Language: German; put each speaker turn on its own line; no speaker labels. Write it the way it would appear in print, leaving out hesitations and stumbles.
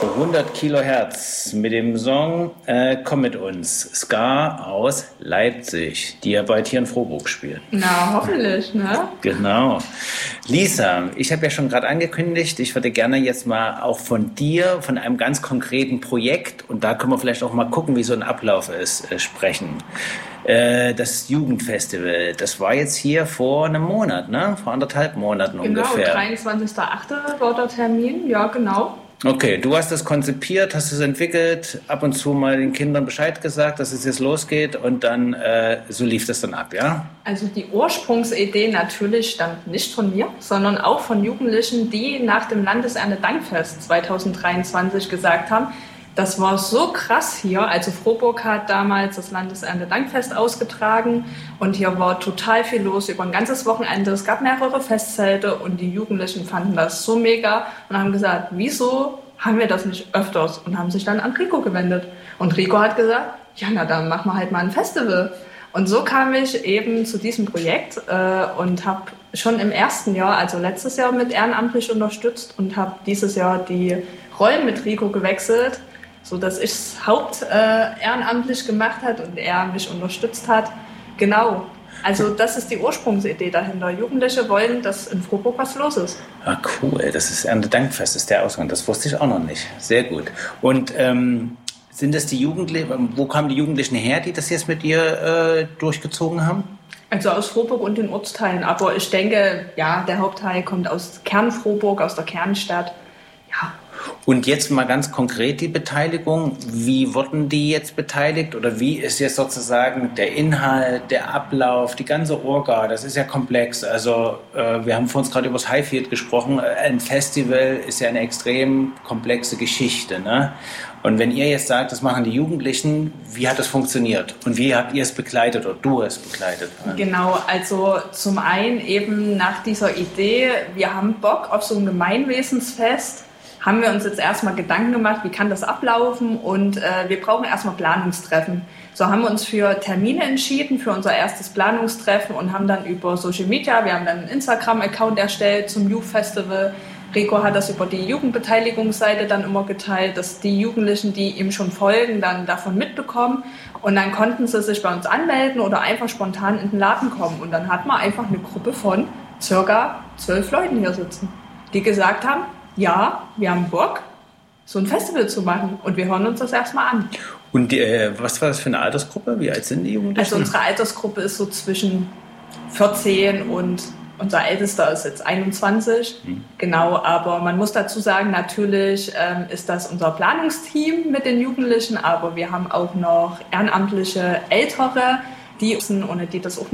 100 Kilohertz mit dem Song Komm mit uns, Ska aus Leipzig, die ja bald hier in Frohburg spielen.
Na, hoffentlich, ne?
Genau. Lisa, ich habe ja schon gerade angekündigt, ich würde gerne jetzt mal auch von dir, von einem ganz konkreten Projekt, und da können wir vielleicht auch mal gucken, wie so ein Ablauf ist, sprechen. Das Jugendfestival, das war jetzt hier vor einem Monat, ne? Vor 1,5 Monaten ungefähr.
Genau, 23.08. war der Termin, ja genau.
Okay, du hast das konzipiert, hast es entwickelt, ab und zu mal den Kindern Bescheid gesagt, dass es jetzt losgeht und dann so lief das dann ab, ja?
Also die Ursprungsidee natürlich stammt nicht von mir, sondern auch von Jugendlichen, die nach dem Landeserntedankfest 2023 gesagt haben, das war so krass hier. Also Frohburg hat damals das Landeserntedankfest ausgetragen und hier war total viel los über ein ganzes Wochenende. Es gab mehrere Festzelte und die Jugendlichen fanden das so mega und haben gesagt, wieso haben wir das nicht öfters? Und haben sich dann an Rico gewendet. Und Rico hat gesagt, ja, na dann machen wir halt mal ein Festival. Und so kam ich eben zu diesem Projekt und habe schon im ersten Jahr, also letztes Jahr, mit ehrenamtlich unterstützt und habe dieses Jahr die Rollen mit Rico gewechselt, so dass ich es ehrenamtlich gemacht hat und er mich unterstützt hat. Genau. Also das ist die Ursprungsidee dahinter. Jugendliche wollen, dass in Frohburg was los ist.
Ah, cool. Das ist Erntedankfest, ist der Ausgang. Das wusste ich auch noch nicht. Sehr gut. Und sind das die Jugendlichen, wo kamen die Jugendlichen her, die das jetzt mit dir durchgezogen haben?
Also aus Frohburg und den Ortsteilen. Aber ich denke, ja, der Hauptteil kommt aus Kern-Frohburg, aus der Kernstadt. Ja.
Und jetzt mal ganz konkret die Beteiligung. Wie wurden die jetzt beteiligt oder wie ist jetzt sozusagen der Inhalt, der Ablauf, die ganze Orga? Das ist ja komplex. Also wir haben vor uns gerade über das Highfield gesprochen. Ein Festival ist ja eine extrem komplexe Geschichte, ne? Und wenn ihr jetzt sagt, das machen die Jugendlichen, wie hat das funktioniert? Und wie habt ihr es begleitet oder du es begleitet?
Genau, also zum einen eben nach dieser Idee, wir haben Bock auf so ein Gemeinwesensfest, haben wir uns jetzt erstmal Gedanken gemacht, wie kann das ablaufen und wir brauchen erstmal Planungstreffen. So haben wir uns für Termine entschieden, für unser erstes Planungstreffen und haben dann über Social Media, wir haben dann einen Instagram-Account erstellt zum Youth Festival. Rico hat das über die Jugendbeteiligungsseite dann immer geteilt, dass die Jugendlichen, die ihm schon folgen, dann davon mitbekommen. Und dann konnten sie sich bei uns anmelden oder einfach spontan in den Laden kommen. Und dann hat man einfach eine Gruppe von circa 12 Leuten hier sitzen, die gesagt haben, ja, wir haben Bock, so ein Festival zu machen. Und wir hören uns das erstmal an.
Und was war das für eine Altersgruppe? Wie alt sind die Jugendlichen?
Also unsere Altersgruppe ist so zwischen 14 und unser Ältester ist jetzt 21, genau, aber man muss dazu sagen, natürlich ist das unser Planungsteam mit den Jugendlichen, aber wir haben auch noch ehrenamtliche Ältere, ohne die das auch